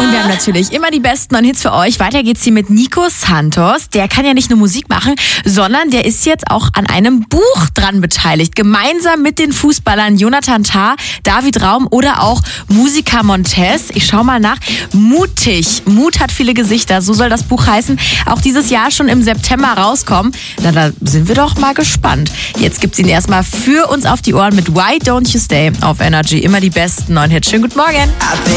Und wir haben natürlich immer die besten neuen Hits für euch. Weiter geht's hier mit Nico Santos. Der kann ja nicht nur Musik machen, sondern der ist jetzt auch an einem Buch dran beteiligt. Gemeinsam mit den Fußballern Jonathan Tah, David Raum oder auch Musiker Montez. Ich schau mal nach. Mutig. Mut hat viele Gesichter. So soll das Buch heißen. Auch dieses Jahr schon im September rauskommen. Na, da sind wir doch mal gespannt. Jetzt gibt's ihn erstmal für uns auf die Ohren mit Why Don't You Stay auf Energy. Immer die besten neuen Hits. Schönen guten Morgen.